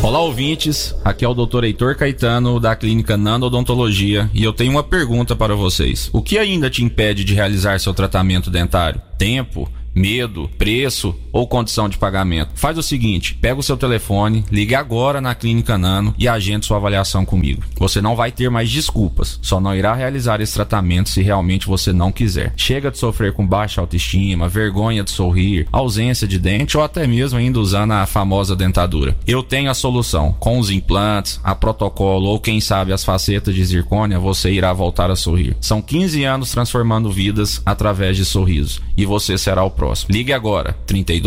Olá, ouvintes, aqui é o Dr. Heitor Caetano da Clínica Nano Odontologia e eu tenho uma pergunta para vocês. O que ainda te impede de realizar seu tratamento dentário? Tempo? Medo, preço ou condição de pagamento? Faz o seguinte, pega o seu telefone, ligue agora na Clínica Nano e agende sua avaliação comigo. Você não vai ter mais desculpas, só não irá realizar esse tratamento se realmente você não quiser. Chega de sofrer com baixa autoestima, vergonha de sorrir, ausência de dente ou até mesmo ainda usando a famosa dentadura. Eu tenho a solução. Com os implantes, a protocolo ou quem sabe as facetas de zircônia, você irá voltar a sorrir. São 15 anos transformando vidas através de sorrisos e você será o próximo. Ligue agora,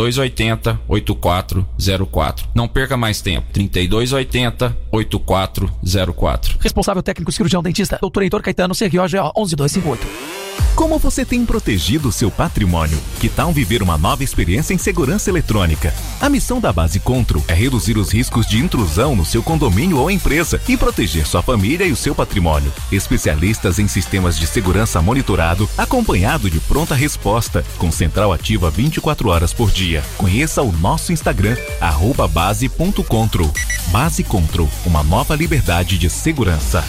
3280-8404. Não perca mais tempo, 3280-8404. Responsável técnico cirurgião dentista, Dr. Heitor Caetano, CROGO 11258. Como você tem protegido o seu patrimônio? Que tal viver uma nova experiência em segurança eletrônica? A missão da Base Control é reduzir os riscos de intrusão no seu condomínio ou empresa e proteger sua família e o seu patrimônio. Especialistas em sistemas de segurança monitorado, acompanhado de pronta resposta, com central ativa 24 horas por dia. Conheça o nosso Instagram, @base.control. Base Control, uma nova liberdade de segurança.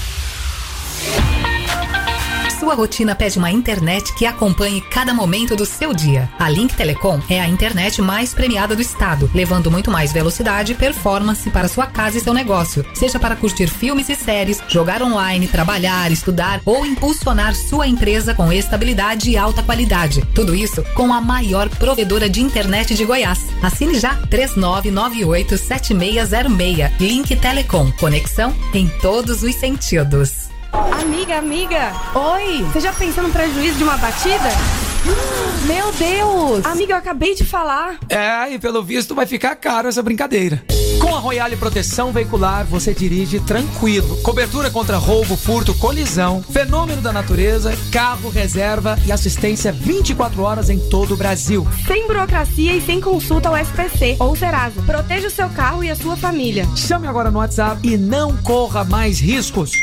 Sua rotina pede uma internet que acompanhe cada momento do seu dia. A Link Telecom é a internet mais premiada do estado, levando muito mais velocidade e performance para sua casa e seu negócio. Seja para curtir filmes e séries, jogar online, trabalhar, estudar ou impulsionar sua empresa com estabilidade e alta qualidade. Tudo isso com a maior provedora de internet de Goiás. Assine já 3998-7606. Link Telecom. Conexão em todos os sentidos. Amiga. Oi. Você já pensou no prejuízo de uma batida? Meu Deus. Amiga, eu acabei de falar. E pelo visto vai ficar caro essa brincadeira. Com a Royale Proteção Veicular, você dirige tranquilo. Cobertura contra roubo, furto, colisão, fenômeno da natureza, carro, reserva e assistência 24 horas em todo o Brasil. Sem burocracia e sem consulta ao SPC ou Serasa. Proteja o seu carro e a sua família. Chame agora no WhatsApp e não corra mais riscos.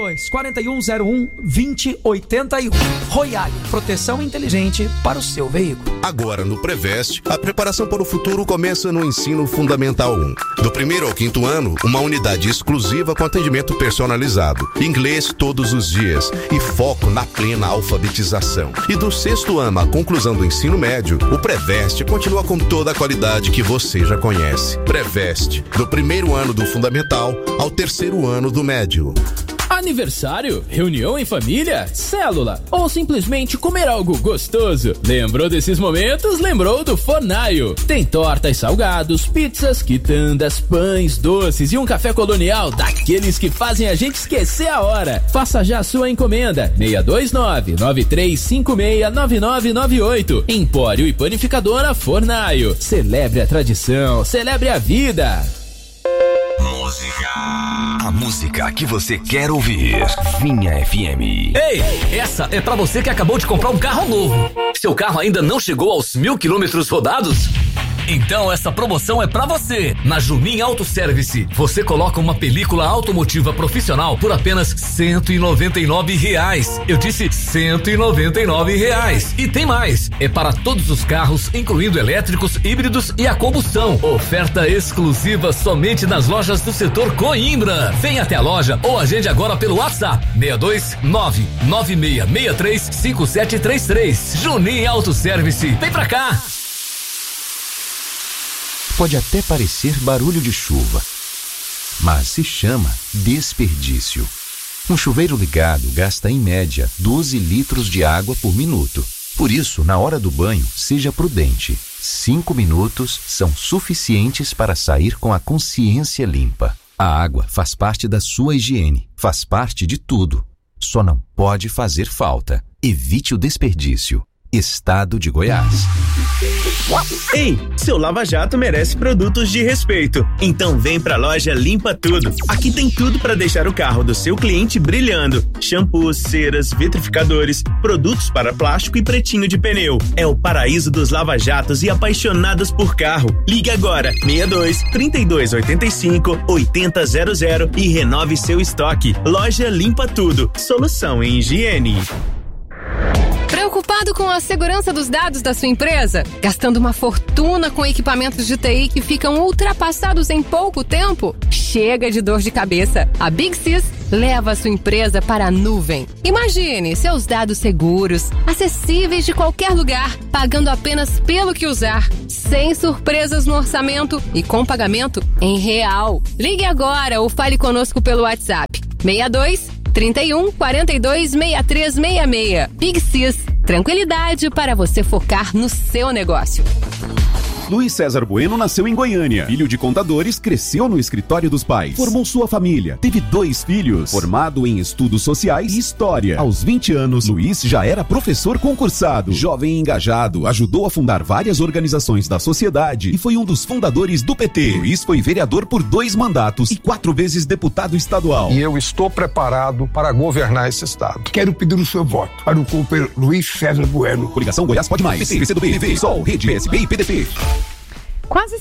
62-4101-2081. Royale, proteção inteligente para o seu veículo. Agora no Preveste, a preparação para o futuro começa no Ensino Fundamental 1. Do primeiro ao quinto ano, uma unidade exclusiva com atendimento personalizado, inglês todos os dias e foco na plena alfabetização. E do sexto ano à conclusão do ensino médio, o Preveste continua com toda a qualidade que você já conhece. Preveste, do primeiro ano do fundamental ao terceiro ano do médio. Aniversário, reunião em família, célula ou simplesmente comer algo gostoso. Lembrou desses momentos? Lembrou do Fornaio. Tem tortas, salgados, pizzas, quitandas, pães, doces e um café colonial daqueles que fazem a gente esquecer a hora. Faça já a sua encomenda. 629-9356-9998. Empório e Panificadora Fornaio. Celebre a tradição, celebre a vida. A música que você quer ouvir. Vinha FM. Ei, essa é pra você que acabou de comprar um carro novo. Seu carro ainda não chegou aos 1000 quilômetros rodados? Então essa promoção é pra você. Na Jumin Auto Service, você coloca uma película automotiva profissional por apenas R$199. Eu disse R$199. E tem mais. É para todos os carros, incluindo elétricos, híbridos e a combustão. Oferta exclusiva somente nas lojas do setor Coimbra. Vem até a loja ou agende agora pelo WhatsApp 62996635733. Junin Auto Service. Vem pra cá. Pode até parecer barulho de chuva, mas se chama desperdício. Um chuveiro ligado gasta em média 12 litros de água por minuto. Por isso, na hora do banho, seja prudente. 5 minutos são suficientes para sair com a consciência limpa. A água faz parte da sua higiene, faz parte de tudo. Só não pode fazer falta. Evite o desperdício. Estado de Goiás. Ei, seu Lava Jato merece produtos de respeito. Então vem pra loja Limpa Tudo. Aqui tem tudo para deixar o carro do seu cliente brilhando. Shampoos, ceras, vitrificadores, produtos para plástico e pretinho de pneu. É o paraíso dos lava-jatos e apaixonados por carro. Ligue agora, 62-3285-8000 e renove seu estoque. Loja Limpa Tudo. Solução em higiene. Preocupado com a segurança dos dados da sua empresa? Gastando uma fortuna com equipamentos de TI que ficam ultrapassados em pouco tempo? Chega de dor de cabeça. A Big Sys leva a sua empresa para a nuvem. Imagine seus dados seguros, acessíveis de qualquer lugar, pagando apenas pelo que usar, sem surpresas no orçamento e com pagamento em real. Ligue agora ou fale conosco pelo WhatsApp 62 31 42 63 66. Big Sys, tranquilidade para você focar no seu negócio. Luiz César Bueno nasceu em Goiânia. Filho de contadores, cresceu no escritório dos pais. Formou sua família. Teve 2 filhos. Formado em estudos sociais e história. Aos 20 anos, Luiz já era professor concursado. Jovem e engajado, ajudou a fundar várias organizações da sociedade e foi um dos fundadores do PT. Luiz foi vereador por 2 mandatos e 4 vezes deputado estadual. E eu estou preparado para governar esse estado. Quero pedir o seu voto para o companheiro Luiz César Bueno. Coligação Goiás Pode Mais. PT, PCdoB, PV, Sol, Rede, PSB e PDT. Quase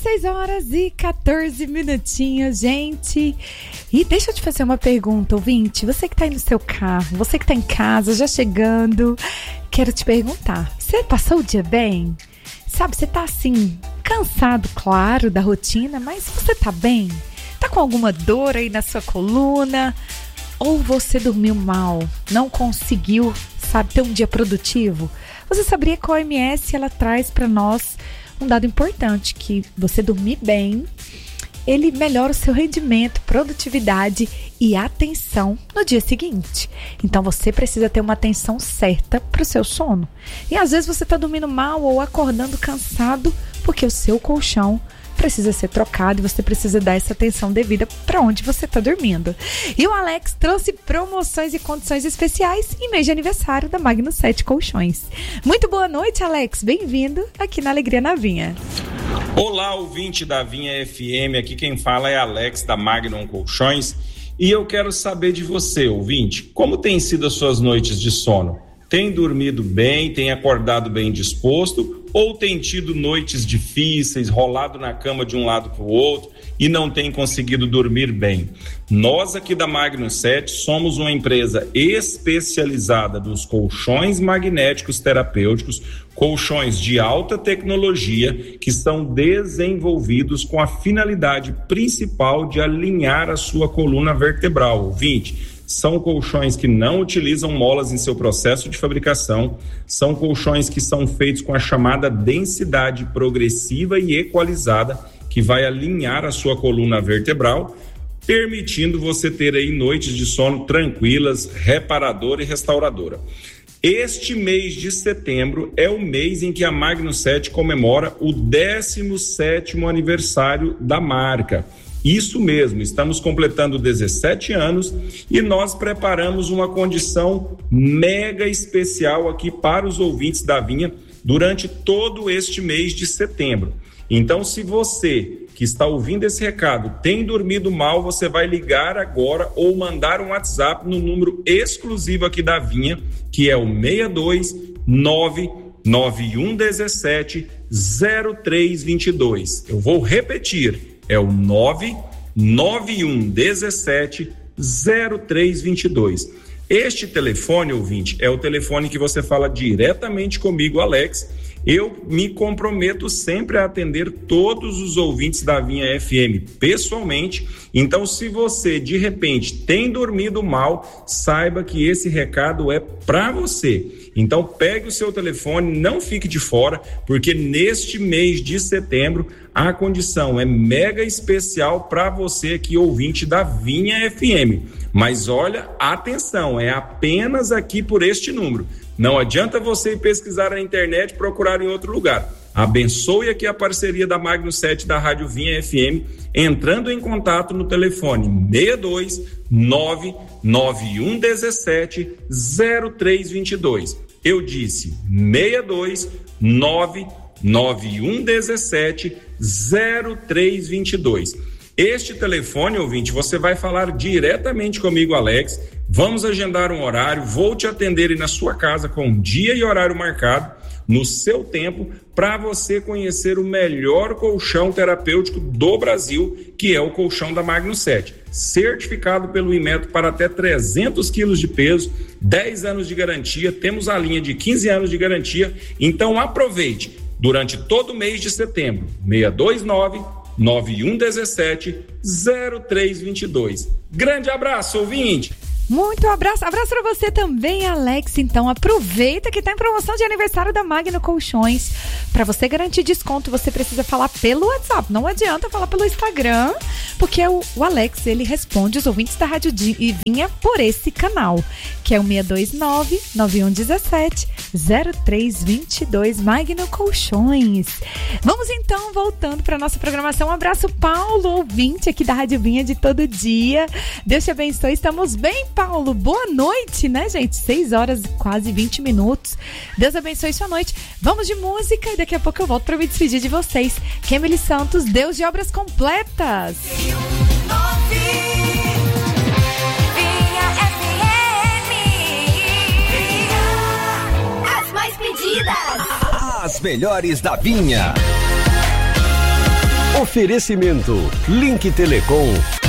6h14, gente. E deixa eu te fazer uma pergunta, ouvinte. Você que tá aí no seu carro, você que tá em casa, já chegando, quero te perguntar. Você passou o dia bem? Sabe, você tá assim, cansado, claro, da rotina, mas você tá bem? Tá com alguma dor aí na sua coluna? Ou você dormiu mal, não conseguiu, sabe, ter um dia produtivo? Você sabia que a OMS, ela traz pra nós um dado importante, que você dormir bem, ele melhora o seu rendimento, produtividade e atenção no dia seguinte. Então você precisa ter uma atenção certa para o seu sono. E às vezes você está dormindo mal ou acordando cansado porque o seu colchão precisa ser trocado e você precisa dar essa atenção devida para onde você está dormindo. E o Alex trouxe promoções e condições especiais em mês de aniversário da Magnum 7 Colchões. Muito boa noite, Alex. Bem-vindo aqui na Alegria na Vinha. Olá, ouvinte da Vinha FM. Aqui quem fala é Alex da Magnum Colchões. E eu quero saber de você, ouvinte, como tem sido as suas noites de sono? Tem dormido bem, tem acordado bem disposto ou tem tido noites difíceis, rolado na cama de um lado para o outro e não tem conseguido dormir bem? Nós aqui da Magnum 7 somos uma empresa especializada nos colchões magnéticos terapêuticos, colchões de alta tecnologia que são desenvolvidos com a finalidade principal de alinhar a sua coluna vertebral, ouvinte. São colchões que não utilizam molas em seu processo de fabricação, são colchões que são feitos com a chamada densidade progressiva e equalizada, que vai alinhar a sua coluna vertebral, permitindo você ter aí noites de sono tranquilas, reparadora e restauradora. Este mês de setembro é o mês em que a Magnum 7 comemora o 17º aniversário da marca. Isso mesmo, estamos completando 17 anos e nós preparamos uma condição mega especial aqui para os ouvintes da Vinha durante todo este mês de setembro. Então, se você que está ouvindo esse recado tem dormido mal, você vai ligar agora ou mandar um WhatsApp no número exclusivo aqui da Vinha, que é o 62 99117 0322. Eu vou repetir. É o 99117 0322. Este telefone, ouvinte, é o telefone que você fala diretamente comigo, Alex. Eu me comprometo sempre a atender todos os ouvintes da Vinha FM pessoalmente. Então, se você, de repente, tem dormido mal, saiba que esse recado é para você. Então, pegue o seu telefone, não fique de fora, porque neste mês de setembro, a condição é mega especial para você aqui, ouvinte da Vinha FM. Mas olha, atenção, é apenas aqui por este número. Não adianta você ir pesquisar na internet e procurar em outro lugar. Abençoe aqui a parceria da Magnum 7 da Rádio Vinha FM, entrando em contato no telefone 62 99117 0322. Eu disse 62 99117 0322. Este telefone, ouvinte, você vai falar diretamente comigo, Alex. Vamos agendar um horário, vou te atender aí na sua casa com dia e horário marcado. no seu tempo, para você conhecer o melhor colchão terapêutico do Brasil, que é o colchão da Magno 7. Certificado pelo Inmetro para até 300 quilos de peso, 10 anos de garantia, temos a linha de 15 anos de garantia, então aproveite durante todo o mês de setembro, 629-9117-0322. Grande abraço, ouvinte! Muito abraço. Abraço pra você também, Alex. Então, aproveita que tá em promoção de aniversário da Magno Colchões. Pra você garantir desconto, você precisa falar pelo WhatsApp. Não adianta falar pelo Instagram, porque o Alex, ele responde os ouvintes da Rádio Vinha por esse canal, que é o 629-9117-0322, Magno Colchões. Vamos então, voltando pra nossa programação. Um abraço, Paulo, ouvinte aqui da Rádio Vinha de todo dia. Deus te abençoe. Estamos bem, Paulo, boa noite, né, gente? 6 horas, quase 20 minutos. Deus abençoe sua noite. Vamos de música e daqui a pouco eu volto para me despedir de vocês. Kemily Santos, Deus de Obras Completas. As mais pedidas. As melhores da Vinha. Oferecimento Link Telecom,